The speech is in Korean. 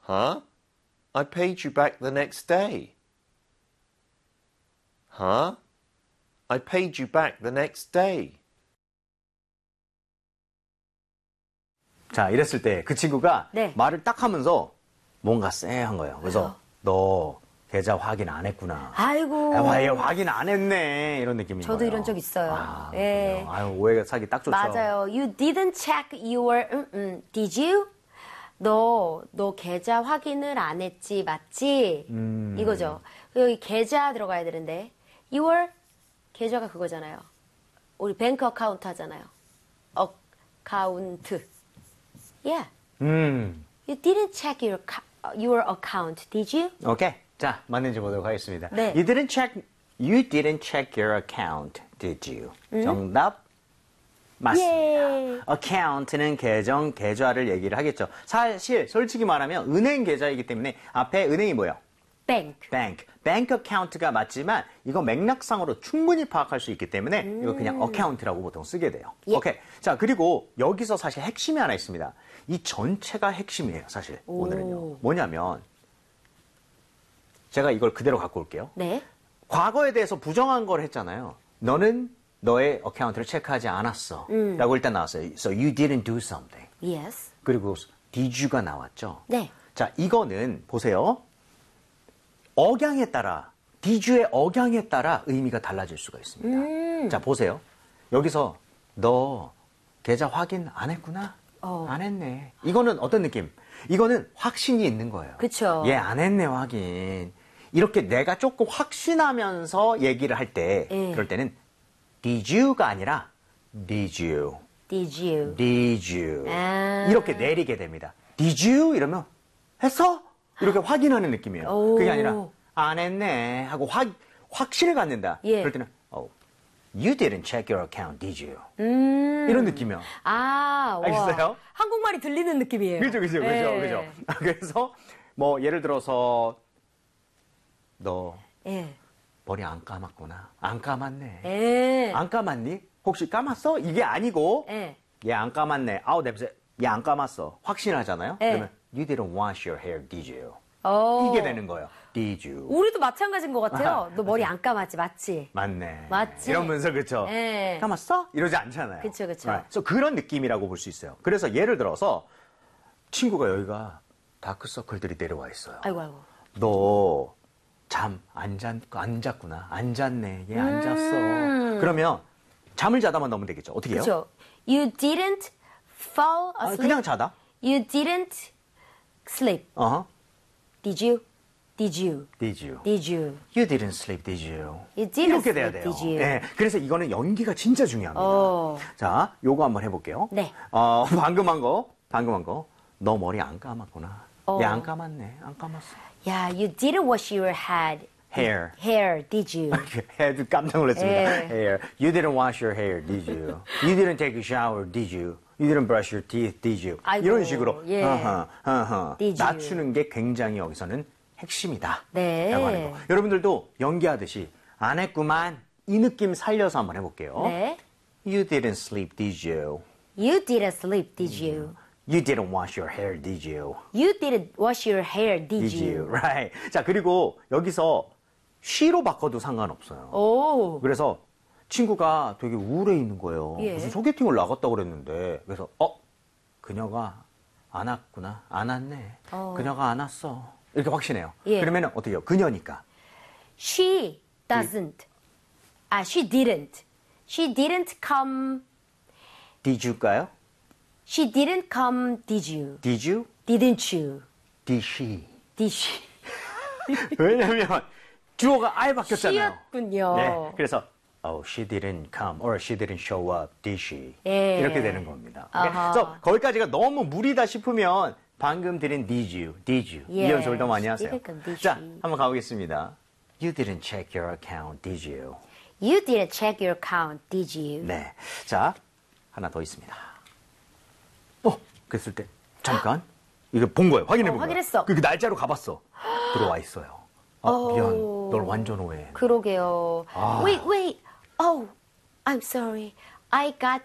Huh? I paid you back the next day. Huh? I paid you back the next day. 자, 이랬을 때 그 친구가 네. 말을 딱 하면서 뭔가 쎄한 거예요. 그래서 너 계좌 확인 안 했구나. 아이고. 얘 확인 안 했네. 이런 느낌인 거예요. 저도 이런 적 있어요. 아, 예. 아유, 오해가 사기 딱 좋죠. 맞아요. You didn't check your, did you? 너 계좌 확인을 안 했지, 맞지? 이거죠. 여기 계좌 들어가야 되는데, your, 계좌가 그거잖아요. 우리 뱅크 어카운트 하잖아요. 어카운트. Yeah. You didn't check your account, did you? 오케이. 자, 맞는지 보도록 하겠습니다. 네. You didn't check your account, did you? 정답 맞습니다. 예. account는 계정, 계좌를 얘기를 하겠죠. 사실 솔직히 말하면 은행 계좌이기 때문에 앞에 은행이 뭐예요? bank. bank account가 맞지만 이거 맥락상으로 충분히 파악할 수 있기 때문에 이거 그냥 account라고 보통 쓰게 돼요. 예. 오케이. 자, 그리고 여기서 사실 핵심이 하나 있습니다. 이 전체가 핵심이에요, 사실. 오늘은요. 뭐냐면 제가 이걸 그대로 갖고 올게요. 네. 과거에 대해서 부정한 걸 했잖아요. 너는 너의 어카운트를 체크하지 않았어. 라고 일단 나왔어요. So you didn't do something. Yes. 그리고 did you가 나왔죠. 네. 자, 이거는 보세요. 억양에 따라, did you의 억양에 따라 의미가 달라질 수가 있습니다. 자, 보세요. 여기서 너 계좌 확인 안 했구나? 안 했네. 이거는 어떤 느낌? 이거는 확신이 있는 거예요. 그쵸. 얘 안 했네, 확인. 이렇게 내가 조금 확신하면서 얘기를 할 때, 그럴 때는 did you가 아니라 did you. Did you? Did you? 아. 이렇게 내리게 됩니다. Did you? 이러면 했어? 이렇게 확인하는 느낌이에요. 오. 그게 아니라 안 했네 하고 확신을 갖는다. 예. 그럴 때는 You didn't check your account, did you? 이런 느낌이요. 아, 와. 알겠어요? 한국말이 들리는 느낌이에요. 그죠. 예. 그래서 뭐 예를 들어서 너 예. 머리 안 감았구나. 안 감았네. 예. 안 감았니? 혹시 감았어? 이게 아니고 예. 얘 안 감았네. 아우 냄새. 얘 안 감았어. 확신하잖아요. 예. 그러면 you didn't wash your hair, did you? 어. 이게 되는 거예요. Did you? 우리도 마찬가지인 것 같아요. 너 머리 안 감았지, 맞지? 맞네. 맞지? 이러면서 그쵸? 예. 감았어? 이러지 않잖아요. 그쵸. 그래서 그런 느낌이라고 볼 수 있어요. 그래서 예를 들어서 친구가 여기가 다크서클들이 내려와 있어요. 아이고. 너 잠 안 잤구나. 안 잤네. 얘 안 잤어. 그러면 잠을 자다만 넣으면 되겠죠. 어떻게 해요? 그렇죠. You didn't fall asleep. 그냥 자다. You didn't sleep. Did you? Did you? Did you? Did you? You didn't sleep, did you? You didn't 이렇게 돼야 sleep, 돼요. did you? 네, 그래서 이거는 연기가 진짜 중요합니다. 자, 요거 한번 해볼게요. 네. 방금 한 거. 너 머리 안 감았구나. 얘 안 감았네. 안 감았어. Yeah, you didn't wash your Hair. hair, did you? 헤드 깜짝 놀랐습니다. 예. Hair. You didn't wash your hair, did you? You didn't take a shower, did you? You didn't brush your teeth, did you? 아이고, 이런 식으로 예. Did you? 낮추는 게 굉장히 여기서는 핵심이다. 네. 라고 하는 거. 여러분들도 연기하듯이 안 했구만 이 느낌 살려서 한번 해볼게요. 네. You didn't sleep, did you? You didn't sleep, did you? You didn't wash your hair, did you? You didn't wash your hair, did you? Right. 자, 그리고 여기서 she로 바꿔도 상관없어요. 오. 그래서 친구가 되게 우울해 있는 거예요. 예. 무슨 소개팅을 나갔다고 그랬는데 그래서 그녀가 안 왔구나. 안 왔네. 그녀가 안 왔어. 이렇게 확신해요. 예. 그러면 어떻게 해요? 그녀니까. She doesn't. She didn't. She didn't come. Did you일까요? She didn't come, did you? Did you? Didn't you? Did she? Did she? 왜냐면 주어가 아예 바뀌었잖아요. 쉬었군요. 네. 그래서 she didn't come or she didn't show up, did she? 예. 이렇게 되는 겁니다. 아하. 그래서 거기까지가 너무 무리다 싶으면 방금 드린 did you? 이 연습을 더 많이 하세요. did 자, she? 한번 가보겠습니다. You didn't check your account, did you? You didn't check your account, did you? 네. 자, 하나 더 있습니다. 그랬을 때 잠깐 이거 본 거예요. 확인해 본 거예요. 확인했어. 그 날짜로 가봤어. 들어와 있어요. 미안. 널 완전 오해. 그러게요. Wait. Oh, I'm sorry. I got